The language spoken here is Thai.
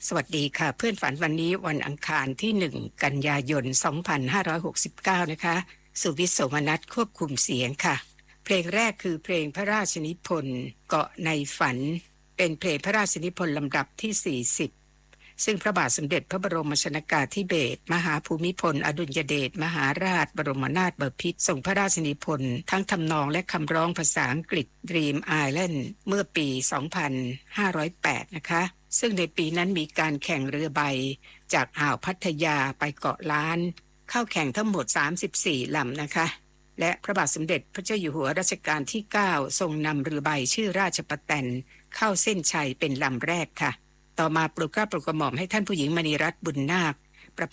สวัสดีค่ะเพื่อนฝันวันนี้วันอังคารที่1กันยายน2569นะคะสุวิทย์โสมนัสควบคุมเสียงค่ะเพลงแรกคือเพลงพระราชนิพนธ์เกาะในฝันเป็นเพลงพระราชนิพนธ์ลำดับที่40ซึ่งพระบาทสมเด็จพระบรมชนกาธิเบศรมหาภูมิพลอดุลยเดชมหาราชบรมนาถบพิตรทรงพระราชนิพนธ์ทั้งทำนองและคำร้องภาษาอังกฤษ Dream Island เมื่อปี2508นะคะซึ่งในปีนั้นมีการแข่งเรือใบจากอ่าวพัทยาไปเกาะล้านเข้าแข่งทั้งหมด34ลำนะคะและพระบาทสมเด็จพระเจ้าอยู่หัวรัชกาลที่9ทรงนำเรือใบชื่อราชประแตนเข้าเส้นชัยเป็นลำแรกค่ะต่อมาโปรดเกล้าโปรดกระหม่อมให้ท่านผู้หญิงมณีรัตน์บุญนาค